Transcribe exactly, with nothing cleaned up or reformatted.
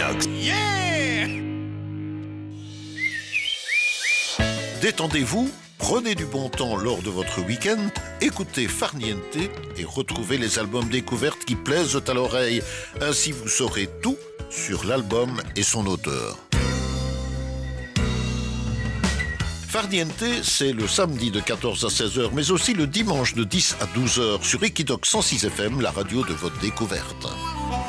Equinox. Yeah! Détendez-vous, prenez du bon temps lors de votre week-end, écoutez Farniente et retrouvez les albums découvertes qui plaisent à l'oreille. Ainsi vous saurez tout sur l'album et son auteur. Farniente, c'est le samedi de quatorze à seize heures, mais aussi le dimanche de dix à douze heures sur Equinox cent six F M, la radio de votre découverte.